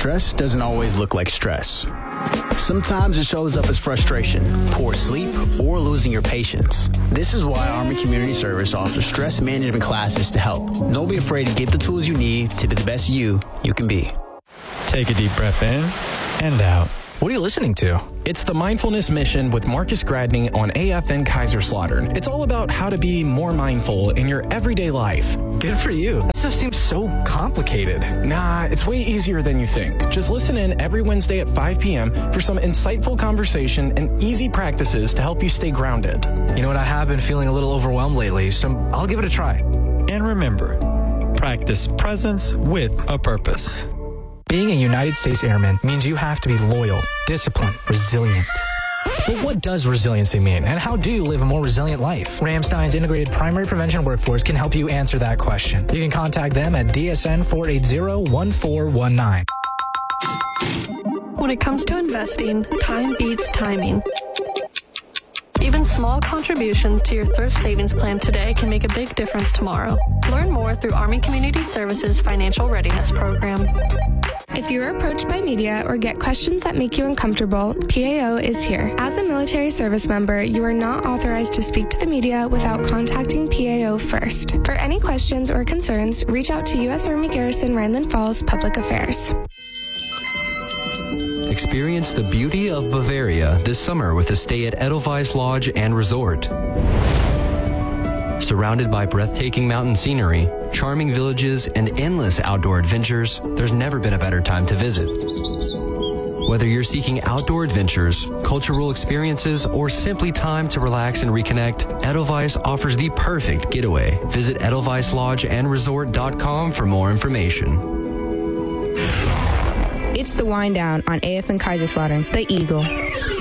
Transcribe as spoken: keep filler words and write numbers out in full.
stress doesn't always look like stress. Sometimes it shows up as frustration, poor sleep, or losing your patience. This is why Army Community Service offers stress management classes to help. Don't be afraid to get the tools you need to be the best you you can be. Take a deep breath in and out. What are you listening to? It's the Mindfulness Mission with Marcus Gradney on A F N Kaiserslautern. It's all about how to be more mindful in your everyday life. Good for you. That stuff seems so complicated. Nah, it's way easier than you think. Just listen in every Wednesday at five p.m. for some insightful conversation and easy practices to help you stay grounded. You know what? I have been feeling a little overwhelmed lately, so I'll give it a try. And remember, practice presence with a purpose. Being a United States Airman means you have to be loyal, disciplined, resilient. But what does resiliency mean, and how do you live a more resilient life? Ramstein's Integrated Primary Prevention Workforce can help you answer that question. You can contact them at D S N four eight zero, one four one nine. When it comes to investing, time beats timing. Even small contributions to your thrift savings plan today can make a big difference tomorrow. Learn more through Army Community Services Financial Readiness Program. If you're approached by media or get questions that make you uncomfortable, P A O is here. As a military service member, you are not authorized to speak to the media without contacting P A O first. For any questions or concerns, reach out to U S Army Garrison Rhineland Falls Public Affairs. Experience the beauty of Bavaria this summer with a stay at Edelweiss Lodge and Resort. Surrounded by breathtaking mountain scenery, charming villages, and endless outdoor adventures, there's never been a better time to visit. Whether you're seeking outdoor adventures, cultural experiences, or simply time to relax and reconnect, Edelweiss offers the perfect getaway. Visit edelweiss lodge and resort dot com for more information. It's the wind down on A F N Kaiserslautern, the Eagle.